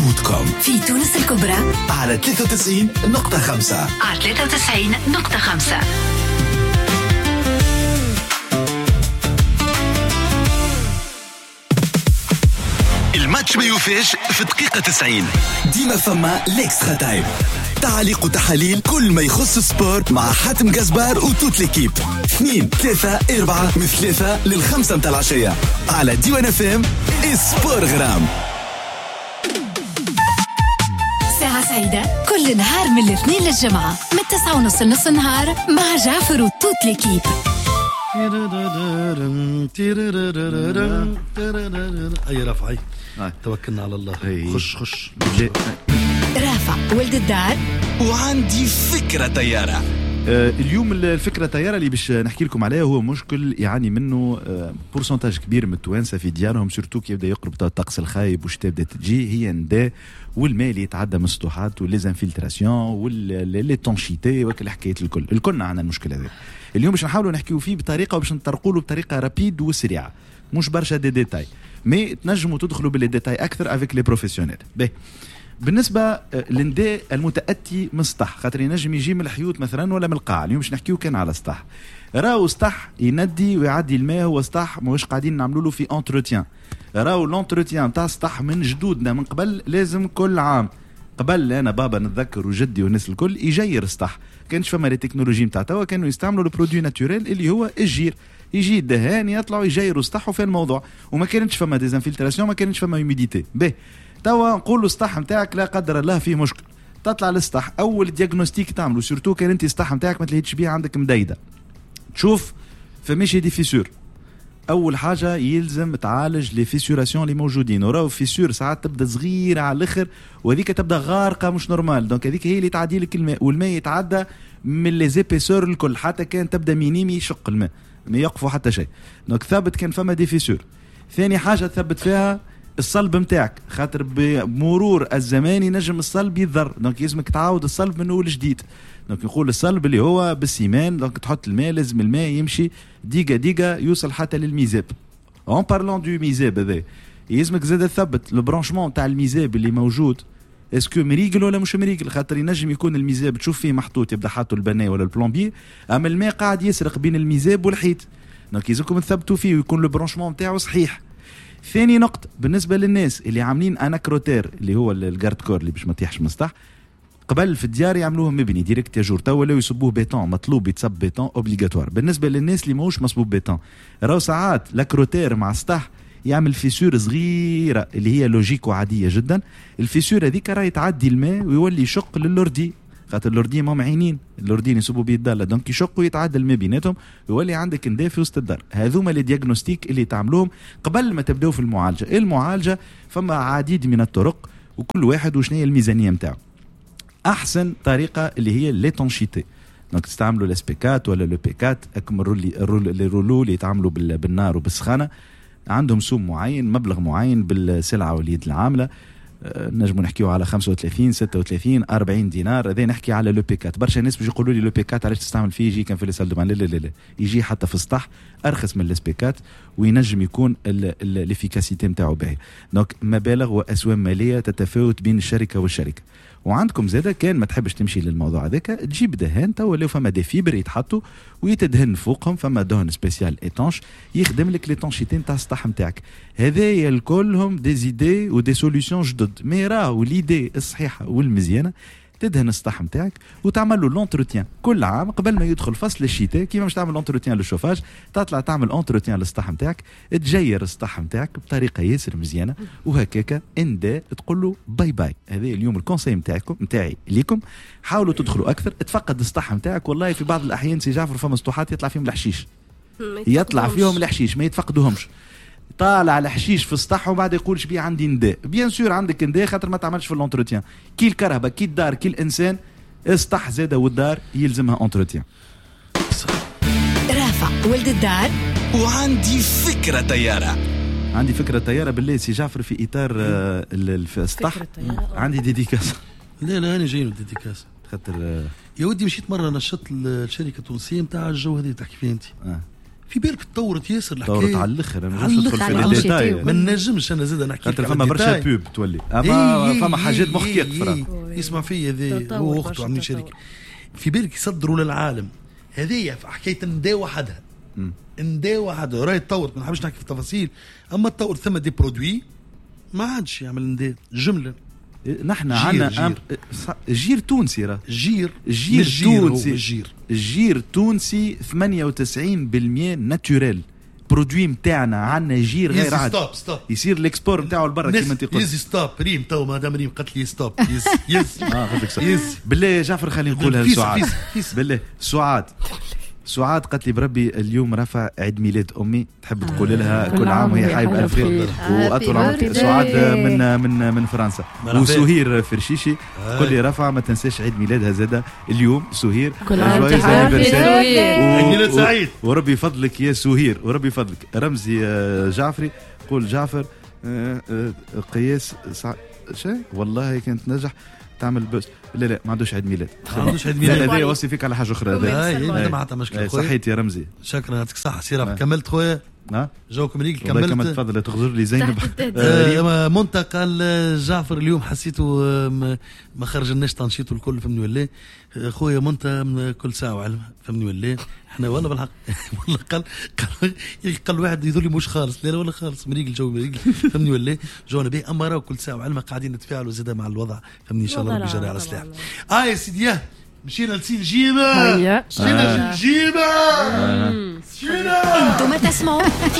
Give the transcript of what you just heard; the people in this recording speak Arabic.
بودكوم في تونس الكبرى على 93.5 على 93.5. الماتش ما يوفاش في دقيقة 90. ديما فما ليكسترا تايم، تعليق وتحاليل كل ما يخص السبور مع حاتم جزبار وتوت ليكيب. 2 3 4 من 3 لل5 متاع العشية على ديوان اف ام. سبور غرام. ساعة سعيدة كل نهار من الاثنين للجمعة من 9:30 لنص النهار مع جعفر وتوت ليكيب. اي رافعي توكلنا على الله. خش رافع ولد الدار. وعندي فكرة طيارة. اليوم الفكرة طيارة اللي باش نحكي لكم عليها هو مشكل يعاني منه بورسنتاج كبير من التوانسة في ديارهم، سورتو كي يبدا يقرب الطقس الخايب وشتا بدات تجي، هي نداء والماء اللي يتعدى من السطوحات والليزانفيلتراسيون واللي تونشيتي وكل حكاية الكل عندنا المشكلة هذا. اليوم باش نحاولوا نحكيو فيه بطريقة وباش نطرقوا له بطريقة رابيد وسريعة، مش برشا ديتاي مي تنجموا تدخلوا بالديتاي أكثر افيك لي بروفيسيونيل. بالنسبه للنداء المتاتي من السطح، خاطر ينجم يجي من الحيوط مثلا ولا من القاع. اليوم باش نحكيو كان على السطح، راهو سطح يندي ويعدي الماء، هو سطح ماهوش قاعدين نعملوا له في انتروتيان. راهو لونتروتيان تاع السطح من جدودنا من قبل لازم كل عام. قبل انا بابا نتذكر وجدي والناس الكل يجير السطح، كانش فما لي تكنولوجي نتاع توا، كانوا يستعملوا البرودوي ناتوريل اللي هو الجير. يجي الدهان يطلعوا يجيروا السطح وفي الموضوع، وما كانتش فما ديزانفيلتراسيون، ما كانتش فما هيوميديتي. توا نقولوا السطح نتاعك لا قدر الله فيه مشكل، تطلع للسطح اول دياغنوستيك تعملوا، سورتو كان انت السطح نتاعك ما تلهيتش بيه عندك مديده، تشوف فماشي دي فيسور. اول حاجه يلزم تعالج لي فيسوراسيون اللي موجودين، وراو فيسور ساعات تبدا صغيره على الاخر وهذيك تبدا غارقه مش نورمال، دونك هذيك هي اللي تعدي لك الماء، والماء يتعدى من لي زيبيسور الكل، حتى كان تبدا مينيمي يشق الماء ما يقفوا حتى شيء. دونك ثابت كان فما دي فيسور. ثاني حاجه تثبت فيها الصلب متاعك، خاطر بمرور الزمان ينجم الصلب يضر، دونك يلزمك تعاود الصلب من اول جديد. دونك نقول الصلب اللي هو بالسيمان، دونك تحط الماء، لازم الماء يمشي ديقه يوصل حتى للميزاب. اون بارلون دو ميزاب هذا يلزمك زاد تثبت البرانشمون تاع الميزاب اللي موجود، اسكو مريقل ولا مش مريقل، خاطر ينجم يكون الميزاب تشوف فيه محطوط يبدا حاطه البناء ولا البلومبي، اما الماء قاعد يسرق بين الميزاب والحيط، دونك يلزمكم تثبتوا فيه ويكون البرانشمون نتاعو صحيح. ثاني نقطة بالنسبة للناس اللي عاملين اناكروتير اللي هو الجارد كور اللي باش ما تيحش من السطح، قبل في الديار يعملوه مبني ديريكت يا جور، توا ولاو يصبوه بيتون، مطلوب يتصب بيتون اوبليغاتوار. بالنسبة للناس اللي ماهوش مصبوب بيتون، راهو ساعات لاكروتير مع السطح يعمل فيسور صغيرة اللي هي لوجيك وعادية جدا، الفيسور هذيك راهي تعدي الماء ويولي يشق للوردي، خاطر اللوردين ما معينين، اللوردين يصبوا بيه الدالة، دونك يشقوا يتعدى الماء بيناتهم ويولي عندك نداء في وسط الدار. هذوما لي دياغنوستيك اللي تعملوهم قبل ما تبداو في المعالجة. المعالجة فما عديد من الطرق وكل واحد وشنية الميزانية نتاعو. أحسن طريقة اللي هي ليتونشيتي، دونك تستعملوا الاسبيكات ولا لو بيكات، اكم الرولو اللي يتعاملوا بالنار وبالسخانة، عندهم سوم معين، مبلغ معين بالسلعة واليد العاملة، نجمو نحكيو على 35 36 40 دينار. هذا نحكي على لو بيكات. برشا ناس بيجي يقولوا لي لو بيكات علاش تستعمل فيه، يجي كان في السال دومان. لا يجي حتى في السطح ارخص من الاسبيكات وينجم يكون الافيكاسيتي نتاعو باهي. دونك مبالغ واسوام ماليه تتفاوت بين الشركه والشركه. وعندكم زاده كان ما تحبش تمشي للموضوع هذاك، تجيب دهان، توا ولاو فما دي فيبر يتحطوا ويتدهن فوقهم، فما دهن سبيسيال ايتونش يخدم لك ليتونشيتي نتاع السطح نتاعك. هذايا الكلهم دي زيدي ودي سوليوشن جدد، مي راهو ليدي الصحيحه والمزيانه تدهن السطح نتاعك وتعمل له لونتروتيان كل عام قبل ما يدخل فصل الشتاء. كيما مش تعمل لونتروتيان للشوفاج، تطلع تعمل لونتروتيان للسطح نتاعك، تجير السطح نتاعك بطريقه ياسر مزيانه، وهكاك اندا تقول له باي باي. هذا اليوم الكونساي نتاعي ليكم، حاولوا تدخلوا اكثر، تفقد السطح نتاعك. والله في بعض الاحيان سي جعفر فما سطوحات يطلع فيهم الحشيش، يطلع فيهم الحشيش ما يتفقدوهمش، طالع الحشيش في السطح وبعد يقولش بيه عندي نداء. بيان سور عندك نداء خاطر ما تعملش في الانتروتيان. كي الكهرباء كي الدار كي الانسان، السطح زاده والدار يلزمها انتروتيان. رافع ولد الدار. وعندي فكره طياره. عندي فكره طياره بالله سي جعفر في اطار السطح. عندي ديديكاس. لا انا جاي له ديديكاس خاطر يا ودي مشيت مره نشط الشركه التونسيه نتاع الجو هذه تحكي فيها انت. في بالك تطورت ياسر الحكايه، تطورت على الاخر. انا مش ندخل في الديتاي، ما نجمش انا زاد نحكي خاطر فما برشا بوب تولي، اما فما حاجات مخكيك فرا يسمع فيا ذي هو اخته عاملين شركه. في بالك يصدروا للعالم هذه في حكايه نداء وحدها، نداء وحدها راهي تطورت. ما نحبش نحكي في التفاصيل، اما تطور ثم دي برودوي ما عادش يعمل نداء جمله. نحن عندنا جير تونسي، راه جير تونسي، الجير تونسي 98% ناتوريل. برودوي نتاعنا عندنا جير غير عادي. ستوب يصير الاكسبور نتاعو لبرا كيما انت قلت. يزي ستوب ريم تو مدام ريم قالت لي ستوب يز خذك بالله يا جعفر خلينا نقولها لسعاد. بالله سعاد قالت لي بربي اليوم رفع عيد ميلاد امي، تحب تقول لها كل عام وهي حايبه الف خير واطول عمر. سعاد من فرنسا. وسهير فرشيشي تقول لي رفع ما تنساش عيد ميلادها زاده اليوم. سهير كل عام وانت ميلاد سعيد وربي فضلك يا سهير، وربي فضلك. رمزي جعفري قول جعفر قياس شيء والله كانت نجح تعمل بس. لا ما عندوش عيد ميلاد، هذا يوصي فيك على حاجه اخرى. هذا ما عندها مشكله. صحيت يا رمزي، شكرا يعطيك الصحه. سير كملت خويا جوكم ليك كملت. تفضل تغزر لي زينب. منتقل جعفر اليوم حسيته ما خرج لناش تنشيطه الكل فهمني ولا خويا منت كل ساعه وعلم فهمني ولا احنا والله بالحق والله قال واحد يقول لي مش خالص. لا ولا خالص مريقل جو مريقل فهمني ولا جونا به. اما راهو كل ساعه وعلم قاعدين نتفاعلوا زاده مع الوضع فهمني. ان شاء الله ربي يجري على السلاح. يا سيدي مشينا لسنجيبه، مشينا لسنجيبه. انتم تسمعوا